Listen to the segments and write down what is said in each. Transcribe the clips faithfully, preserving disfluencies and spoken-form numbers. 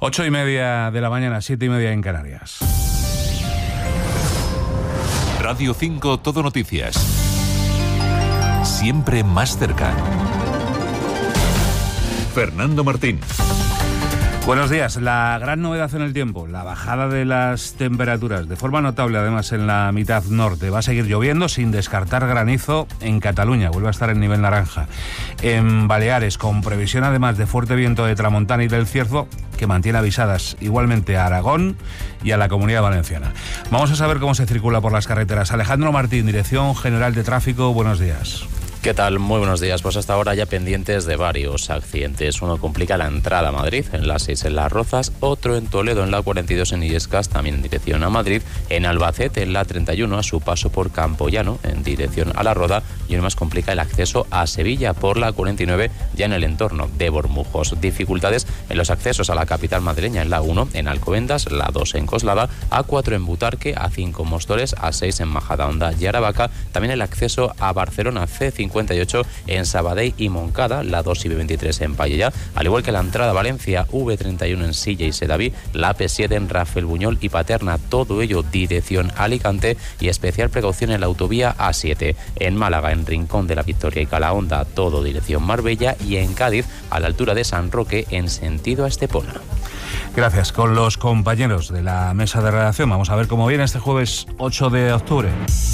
Ocho y media de la mañana, siete y media en Canarias. Radio cinco Todo Noticias. Siempre más cerca. Fernando Martín. Buenos días. La gran novedad en el tiempo, la bajada de las temperaturas, de forma notable además en la mitad norte. Va a seguir lloviendo sin descartar granizo en Cataluña, vuelve a estar en nivel naranja. En Baleares, con previsión además de fuerte viento de tramontana y del Cierzo, que mantiene avisadas igualmente a Aragón y a la Comunidad Valenciana. Vamos a saber cómo se circula por las carreteras. Alejandro Martín, Dirección General de Tráfico, buenos días. ¿Qué tal? Muy buenos días. Pues hasta ahora ya pendientes de varios accidentes. Uno complica la entrada a Madrid, en la seis en Las Rozas, otro en Toledo, en la cuarenta y dos en Illescas, también en dirección a Madrid, en Albacete, en la treinta y uno, a su paso por Campoyano, en dirección a La Roda, y uno más complica el acceso a Sevilla por la cuarenta y nueve, ya en el entorno de Bormujos. Dificultades en los accesos a la capital madrileña, en la uno, en Alcobendas, la dos en Coslada, a cuatro en Butarque, a cinco en Móstoles, a seis en Majadahonda y Aravaca, también el acceso a Barcelona, C cincuenta y ocho en Sabadell y Moncada, la dos y B veintitrés en Pallejà, al igual que la entrada a Valencia, V treinta y uno en Silla y Sedaví, la P siete en Rafael Buñol y Paterna, todo ello dirección Alicante, y especial precaución en la autovía A siete, en Málaga, en Rincón de la Victoria y Calahonda, todo dirección Marbella, y en Cádiz, a la altura de San Roque, en sentido a Estepona. Gracias. Con los compañeros de la mesa de redacción vamos a ver cómo viene este jueves ocho de octubre.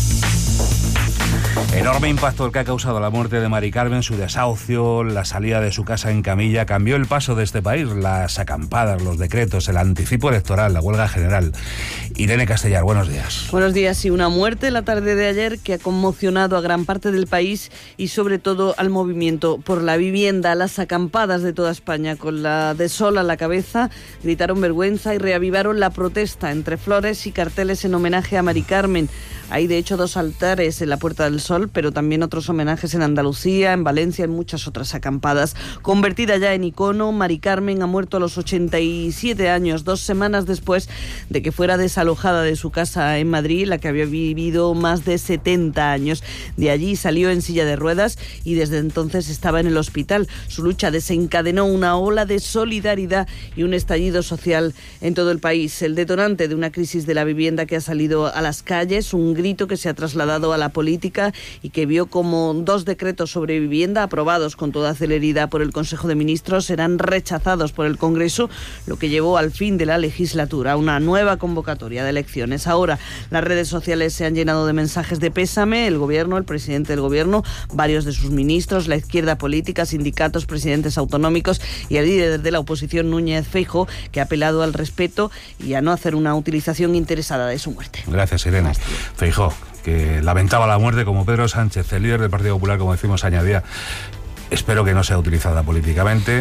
Enorme impacto el que ha causado la muerte de Mari Carmen, su desahucio, la salida de su casa en camilla, cambió el paso de este país, las acampadas, los decretos, el anticipo electoral, la huelga general. Irene Castellar, buenos días. Buenos días. Y una muerte la tarde de ayer que ha conmocionado a gran parte del país y sobre todo al movimiento por la vivienda. Las acampadas de toda España, con la de sol a la cabeza, gritaron vergüenza y reavivaron la protesta entre flores y carteles en homenaje a Mari Carmen. Hay de hecho dos altares en la Puerta del Sol, pero también otros homenajes en Andalucía, en Valencia, en muchas otras acampadas. Convertida ya en icono, Mari Carmen ha muerto a los ochenta y siete años, dos semanas después de que fuera desalojada de su casa en Madrid, la que había vivido más de setenta años. De allí salió en silla de ruedas y desde entonces estaba en el hospital. Su lucha desencadenó una ola de solidaridad y un estallido social en todo el país. El detonante de una crisis de la vivienda que ha salido a las calles, un grito que se ha trasladado a la política y que vio como dos decretos sobre vivienda aprobados con toda celeridad por el Consejo de Ministros serán rechazados por el Congreso, lo que llevó al fin de la legislatura, una nueva convocatoria de elecciones. Ahora las redes sociales se han llenado de mensajes de pésame. El Gobierno, el presidente del Gobierno, varios de sus ministros, la izquierda política, sindicatos, presidentes autonómicos y el líder de la oposición, Núñez Feijóo, que ha apelado al respeto y a no hacer una utilización interesada de su muerte. Gracias, Irene. Feijóo, que lamentaba la muerte, como Pedro Sánchez, el líder del Partido Popular, como decimos, añadía: espero que no sea utilizada políticamente.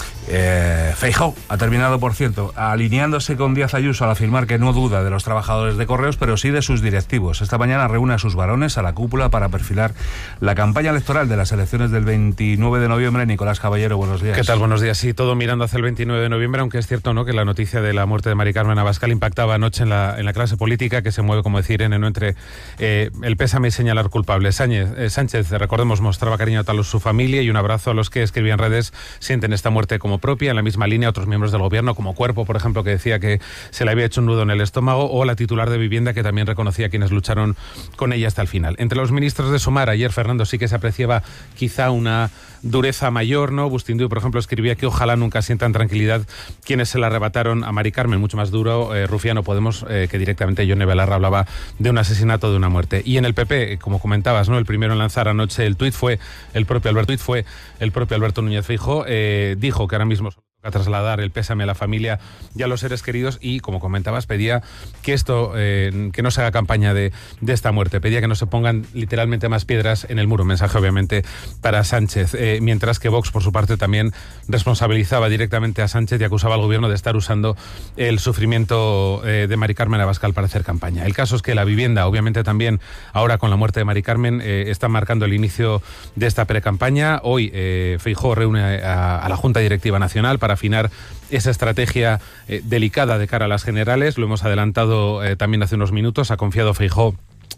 Eh, Feijóo ha terminado, por cierto, alineándose con Díaz Ayuso al afirmar que no duda de los trabajadores de Correos, pero sí de sus directivos. Esta mañana reúne a sus varones a la cúpula para perfilar la campaña electoral de las elecciones del veintinueve de noviembre. Nicolás Caballero, buenos días. ¿Qué tal? Buenos días. Sí, todo mirando hacia el veintinueve de noviembre, aunque es cierto, ¿no?, que la noticia de la muerte de Mari Carmen Abascal impactaba anoche en la, en la clase política, que se mueve, como decir, en, ¿no?, entre eh, el pésame y señalar culpables. Sánchez, eh, Sánchez, recordemos, mostraba cariño a su familia y un abrazo a los que escribían redes sienten esta muerte como propia. En la misma línea, otros miembros del gobierno, como Cuerpo, por ejemplo, que decía que se le había hecho un nudo en el estómago, o la titular de Vivienda, que también reconocía a quienes lucharon con ella hasta el final. Entre los ministros de Sumar, ayer, Fernando, sí que se apreciaba quizá una dureza mayor, ¿no? Bustinduy, por ejemplo, escribía que ojalá nunca sientan tranquilidad quienes se la arrebataron a Mari Carmen. Mucho más duro, eh, Rufiano Podemos, eh, que directamente Yone Belarra hablaba de un asesinato, de una muerte. Y en el P P, como comentabas, ¿no?, el primero en lanzar anoche el tuit fue el propio Alberto, tuit fue el propio Alberto Núñez Feijóo. Eh, dijo que ahora mismo a trasladar el pésame a la familia y a los seres queridos y, como comentabas, pedía que esto, eh, que no se haga campaña de, de esta muerte, pedía que no se pongan literalmente más piedras en el muro, mensaje obviamente para Sánchez, eh, mientras que Vox, por su parte, también responsabilizaba directamente a Sánchez y acusaba al gobierno de estar usando el sufrimiento eh, de Mari Carmen Abascal para hacer campaña. El caso es que la vivienda, obviamente también ahora con la muerte de Mari Carmen, eh, está marcando el inicio de esta precampaña. Hoy eh, Feijóo reúne a, a la Junta Directiva Nacional para afinar esa estrategia eh, delicada de cara a las generales. Lo hemos adelantado eh, también hace unos minutos. Ha confiado Feijóo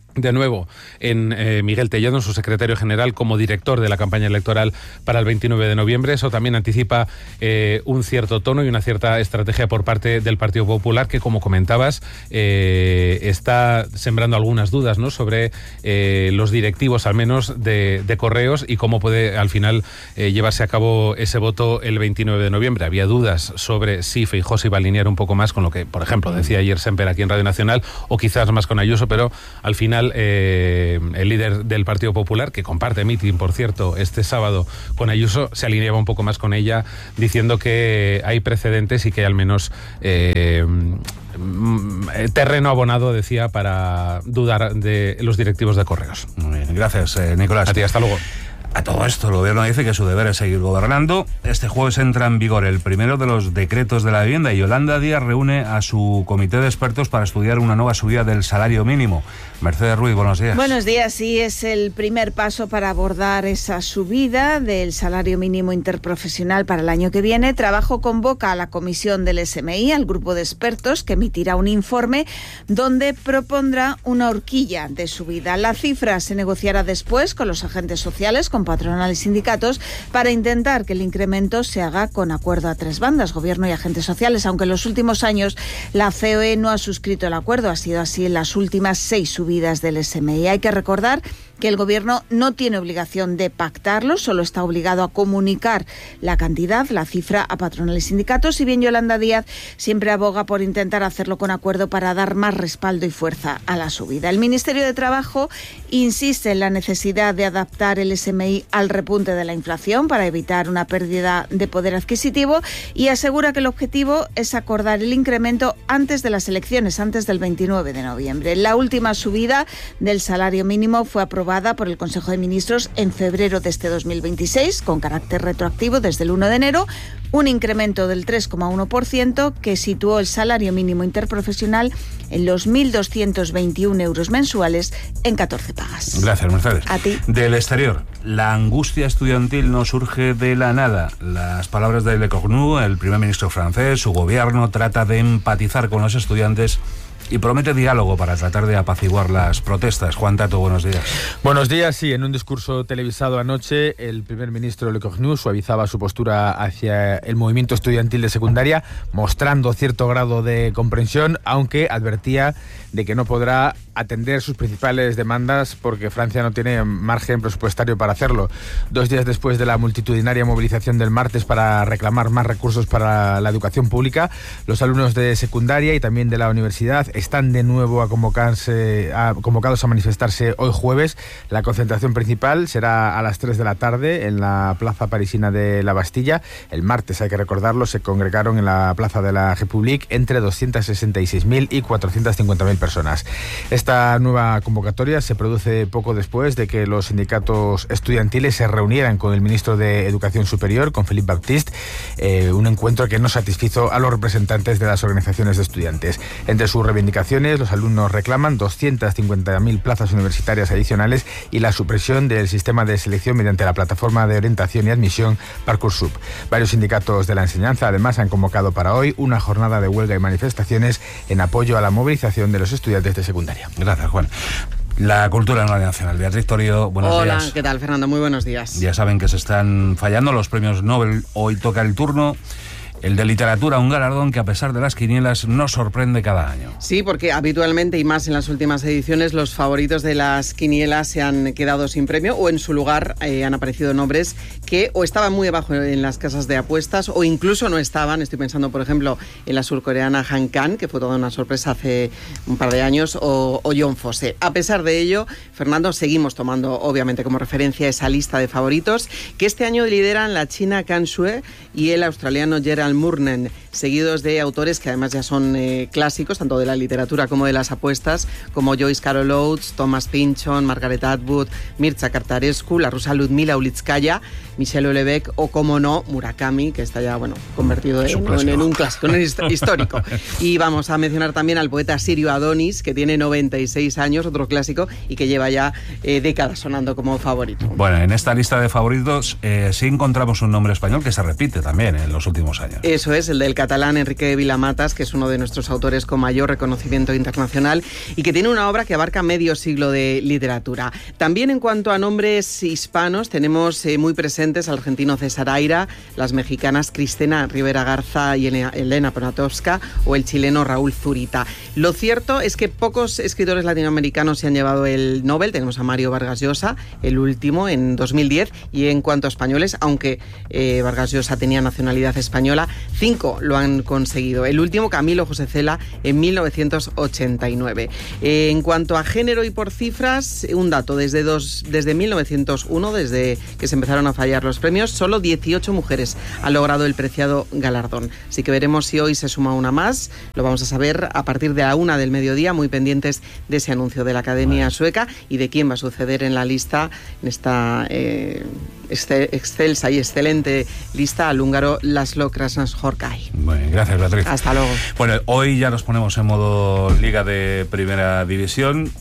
de nuevo en eh, Miguel Tellado, su secretario general, como director de la campaña electoral para el veintinueve de noviembre. Eso también anticipa eh, un cierto tono y una cierta estrategia por parte del Partido Popular, que, como comentabas, eh, está sembrando algunas dudas, ¿no?, sobre eh, los directivos, al menos, de, de Correos, y cómo puede al final eh, llevarse a cabo ese voto el veintinueve de noviembre. Había dudas sobre si Feijóo se iba a alinear un poco más con lo que, por ejemplo, decía ayer Semper aquí en Radio Nacional, o quizás más con Ayuso, pero al final Eh, el líder del Partido Popular, que comparte mitin, por cierto, este sábado con Ayuso, se alineaba un poco más con ella, diciendo que hay precedentes y que hay al menos eh, terreno abonado, decía, para dudar de los directivos de Correos. Muy bien, gracias, eh, Nicolás. A ti, hasta luego. A todo esto, el gobierno dice que su deber es seguir gobernando. Este jueves entra en vigor el primero de los decretos de la vivienda y Yolanda Díaz reúne a su comité de expertos para estudiar una nueva subida del salario mínimo. Mercedes Ruiz, buenos días. Buenos días, sí, es el primer paso para abordar esa subida del salario mínimo interprofesional para el año que viene. Trabajo convoca a la comisión del S M I, al grupo de expertos, que emitirá un informe donde propondrá una horquilla de subida. La cifra se negociará después con los agentes sociales, con patronal y sindicatos, para intentar que el incremento se haga con acuerdo a tres bandas, gobierno y agentes sociales, aunque en los últimos años la C O E no ha suscrito el acuerdo. Ha sido así en las últimas seis subidas del S M I. Hay que recordar que el gobierno no tiene obligación de pactarlo, solo está obligado a comunicar la cantidad, la cifra, a patronal y sindicatos, si bien Yolanda Díaz siempre aboga por intentar hacerlo con acuerdo para dar más respaldo y fuerza a la subida. El Ministerio de Trabajo insiste en la necesidad de adaptar el S M I al repunte de la inflación para evitar una pérdida de poder adquisitivo y asegura que el objetivo es acordar el incremento antes de las elecciones, antes del veintinueve de noviembre. La última subida del salario mínimo fue aprobada por el Consejo de Ministros en febrero de este dos mil veintiséis, con carácter retroactivo desde el uno de enero, un incremento del tres coma uno por ciento que situó el salario mínimo interprofesional en los mil doscientos veintiún euros mensuales en catorce pagas. Gracias, Mercedes. A ti. Del exterior, la angustia estudiantil no surge de la nada. Las palabras de Le Cornu, el primer ministro francés, su gobierno trata de empatizar con los estudiantes y promete diálogo para tratar de apaciguar las protestas. Juan Tato, buenos días. Buenos días, sí. En un discurso televisado anoche, el primer ministro Le Cornu suavizaba su postura hacia el movimiento estudiantil de secundaria, mostrando cierto grado de comprensión, aunque advertía de que no podrá atender sus principales demandas porque Francia no tiene margen presupuestario para hacerlo. Dos días después de la multitudinaria movilización del martes para reclamar más recursos para la educación pública, los alumnos de secundaria y también de la universidad están de nuevo a convocarse, a, convocados a manifestarse hoy jueves. La concentración principal será a las tres de la tarde en la plaza parisina de la Bastilla. El martes, hay que recordarlo, se congregaron en la plaza de la République entre doscientas sesenta y seis mil y cuatrocientas cincuenta mil personas. Esta nueva convocatoria se produce poco después de que los sindicatos estudiantiles se reunieran con el ministro de Educación Superior, con Philippe Baptiste, eh, un encuentro que no satisfizo a los representantes de las organizaciones de estudiantes. Entre sus reivindicaciones, los alumnos reclaman doscientas cincuenta mil plazas universitarias adicionales y la supresión del sistema de selección mediante la plataforma de orientación y admisión Parcoursup. Varios sindicatos de la enseñanza además han convocado para hoy una jornada de huelga y manifestaciones en apoyo a la movilización de los estudiantes de secundaria. Gracias, Juan. La cultura en Radio Nacional. Beatriz Torío, buenos Hola, días. Hola, ¿qué tal, Fernando? Muy buenos días. Ya saben que se están fallando los premios Nobel. Hoy toca el turno. El de literatura, un galardón que a pesar de las quinielas nos sorprende cada año. Sí, porque habitualmente y más en las últimas ediciones los favoritos de las quinielas se han quedado sin premio o en su lugar eh, han aparecido nombres que o estaban muy abajo en las casas de apuestas o incluso no estaban. Estoy pensando, por ejemplo, en la surcoreana Han Kang, que fue toda una sorpresa hace un par de años, o, o John Fosse. A pesar de ello, Fernando, seguimos tomando obviamente como referencia esa lista de favoritos que este año lideran la china Kan Xue y el australiano Gerald Murnen, seguidos de autores que además ya son eh, clásicos, tanto de la literatura como de las apuestas, como Joyce Carol Oates, Thomas Pynchon, Margaret Atwood, Mircea Cartarescu, la rusa Ludmila Ulitskaya, Michel Houellebecq o, como no, Murakami, que está ya, bueno, convertido en un clásico, en un, clásico, en un histórico. Y vamos a mencionar también al poeta sirio Adonis, que tiene noventa y seis años, otro clásico, y que lleva ya eh, décadas sonando como favorito. Bueno, en esta lista de favoritos eh, sí encontramos un nombre español que se repite también en los últimos años. Eso es, el del catalán Enrique Vilamatas, que es uno de nuestros autores con mayor reconocimiento internacional y que tiene una obra que abarca medio siglo de literatura. También en cuanto a nombres hispanos, tenemos eh, muy presentes al argentino César Aira, las mexicanas Cristina Rivera Garza y Elena Poniatowska o el chileno Raúl Zurita. Lo cierto es que pocos escritores latinoamericanos se han llevado el Nobel. Tenemos a Mario Vargas Llosa, el último, en dos mil diez, y en cuanto a españoles, aunque eh, Vargas Llosa tenía nacionalidad española, cinco lo han conseguido. El último, Camilo José Cela, en mil novecientos ochenta y nueve. Eh, en cuanto a género y por cifras, un dato, desde, dos, desde mil novecientos uno, desde que se empezaron a fallar los premios, solo dieciocho mujeres han logrado el preciado galardón. Así que veremos si hoy se suma una más. Lo vamos a saber a partir de la una del mediodía, muy pendientes de ese anuncio de la Academia bueno. Sueca y de quién va a suceder en la lista, en esta eh, excelsa y excelente lista, al húngaro Laszlo Krasnahorkai. Bueno, gracias, Beatriz. Hasta luego. Bueno, hoy ya nos ponemos en modo Liga de Primera División.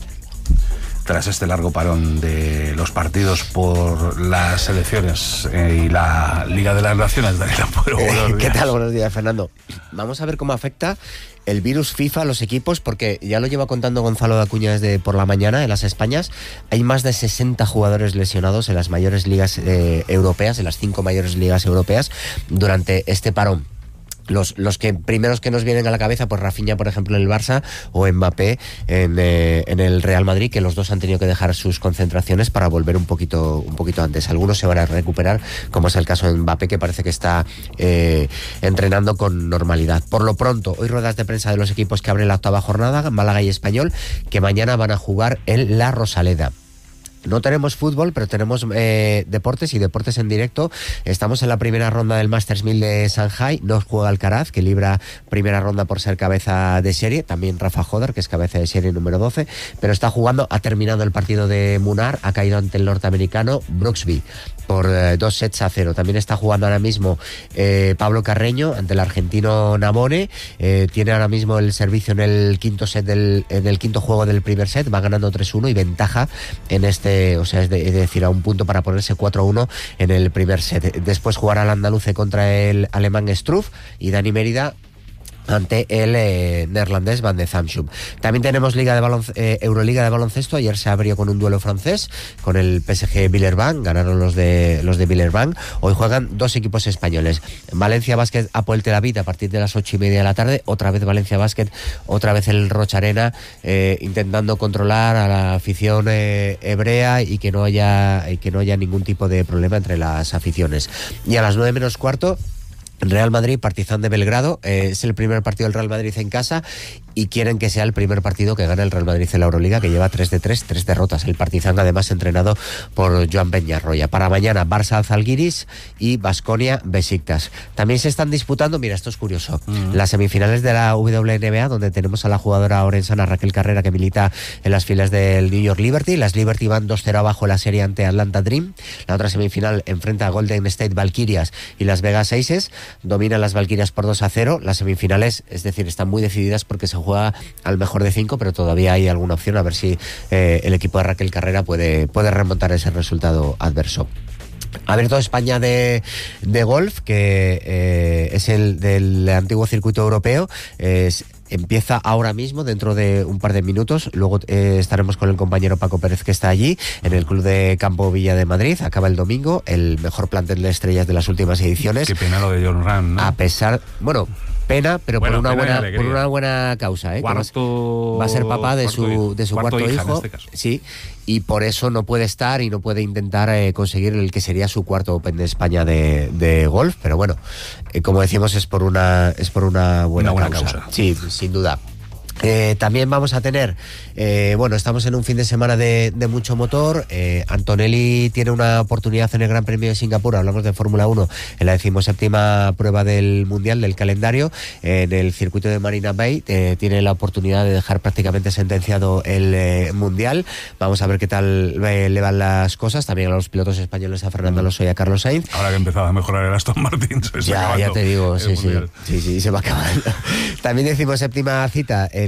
Tras este largo parón de los partidos por las elecciones eh, y la Liga de las Naciones, Daniela Puero, eh, ¿qué tal? Buenos días, Fernando. Vamos a ver cómo afecta el virus FIFA a los equipos, porque ya lo lleva contando Gonzalo de Acuña desde por la mañana en las Españas. Hay más de sesenta jugadores lesionados en las mayores ligas eh, europeas, en las cinco mayores ligas europeas, durante este parón. Los, los que primeros que nos vienen a la cabeza, pues Rafinha, por ejemplo, en el Barça, o Mbappé en, eh, en el Real Madrid, que los dos han tenido que dejar sus concentraciones para volver un poquito, un poquito antes. Algunos se van a recuperar, como es el caso de Mbappé, que parece que está eh, entrenando con normalidad. Por lo pronto, hoy ruedas de prensa de los equipos que abren la octava jornada, Málaga y Español, que mañana van a jugar en La Rosaleda. No tenemos fútbol, pero tenemos eh, deportes y deportes en directo. Estamos en la primera ronda del Masters mil de Shanghai. No juega Alcaraz, que libra primera ronda por ser cabeza de serie. También Rafa Joder, que es cabeza de serie número doce. Pero está jugando, ha terminado el partido de Munar, ha caído ante el norteamericano Brooksby por eh, dos sets a cero. También está jugando ahora mismo eh, Pablo Carreño ante el argentino Nabone. Eh, tiene ahora mismo el servicio en el quinto set del, en el quinto juego del primer set. Va ganando tres uno y ventaja en este. O sea, es, de, es decir, a un punto para ponerse cuatro uno en el primer set. Después jugará el andaluce contra el alemán Struff y Dani Mérida ante el eh, neerlandés Van de Zamschum. También tenemos Liga de balonc- eh, Euroliga de baloncesto. Ayer se abrió con un duelo francés con el P S G Villeurbanne, ganaron los de los de Villeurbanne. Hoy juegan dos equipos españoles, Valencia Basket Apoel Tel Aviv a partir de las ocho y media de la tarde, otra vez Valencia Basket, otra vez el Rocha Arena, eh, intentando controlar a la afición eh, hebrea y que no haya y que no haya ningún tipo de problema entre las aficiones. Y a las nueve menos cuarto, Real Madrid, Partizan de Belgrado. Eh, es el primer partido del Real Madrid en casa y quieren que sea el primer partido que gane el Real Madrid en la Euroliga, que lleva tres de tres, tres derrotas. El Partizan, además, entrenado por Joan Peñarroya. Para mañana, Barça Zalgiris y Baskonia Besiktas. También se están disputando, mira, esto es curioso, uh-huh. las semifinales de la W N B A, donde tenemos a la jugadora orensana Raquel Carrera, que milita en las filas del New York Liberty. Las Liberty van dos cero abajo en la serie ante Atlanta Dream. La otra semifinal enfrenta a Golden State Valkyrias y Las Vegas Aces. Dominan las Valkyrias por dos a cero. Las semifinales, es decir, están muy decididas porque se juega al mejor de cinco, pero todavía hay alguna opción a ver si eh, el equipo de Raquel Carrera puede, puede remontar ese resultado adverso. Abierto España de, de golf, que eh, es el del antiguo circuito europeo. Es Empieza ahora mismo, dentro de un par de minutos. Luego eh, estaremos con el compañero Paco Pérez, que está allí, en el Club de Campo Villa de Madrid. Acaba el domingo, el mejor plantel de estrellas de las últimas ediciones. Qué pena lo de John Ram, ¿no? A pesar... Bueno... Pena, pero bueno, por una buena por una buena causa, ¿eh? Cuarto, va a ser papá de su hijo, de su cuarto, cuarto hijo, en este caso. Sí, y por eso no puede estar y no puede intentar eh, conseguir el que sería su cuarto Open de España de, de golf, pero bueno, eh, como decimos, es por una es por una buena, una buena causa. causa. Sí, sin duda. Eh, también vamos a tener, eh, bueno, estamos en un fin de semana de, de mucho motor. eh, Antonelli tiene una oportunidad en el Gran Premio de Singapur, hablamos de Fórmula uno, en la decimoséptima prueba del Mundial del calendario, en el circuito de Marina Bay. eh, tiene la oportunidad de dejar prácticamente sentenciado el eh, Mundial. Vamos a ver qué tal eh, le van las cosas, también a los pilotos españoles, a Fernando Alonso y a Carlos Sainz. Ahora que empezaba a mejorar el Aston Martin, se ya, ya te digo, sí, sí, sí, sí, se va acabando. También decimoséptima cita, el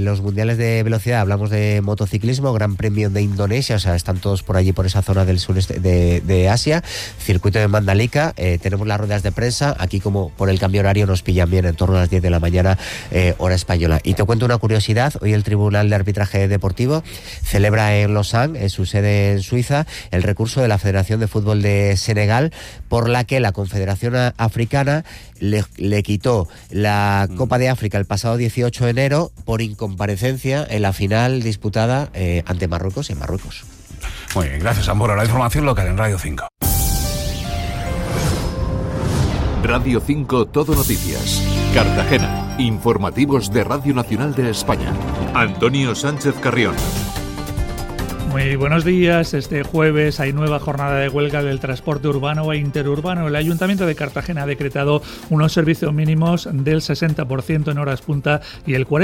los mundiales de velocidad, hablamos de motociclismo, Gran Premio de Indonesia, o sea, están todos por allí, por esa zona del sureste de, de Asia, circuito de Mandalika, eh, tenemos las ruedas de prensa, aquí como por el cambio horario nos pillan bien en torno a las diez de la mañana, eh, hora española. Y te cuento una curiosidad, hoy el Tribunal de Arbitraje Deportivo celebra en Lausanne, en su sede en Suiza, el recurso de la Federación de Fútbol de Senegal, por la que la Confederación Africana le, le quitó la Copa de África el pasado dieciocho de enero por incomparecencia en la final disputada eh, ante Marruecos en Marruecos. Muy bien, gracias, Amboro. La información local en Radio cinco. Radio cinco Todo Noticias. Cartagena. Informativos de Radio Nacional de España. Antonio Sánchez Carrión. Muy buenos días. Este jueves hay nueva jornada de huelga del transporte urbano e interurbano. El Ayuntamiento de Cartagena ha decretado unos servicios mínimos del sesenta por ciento en horas punta y el cuarenta por ciento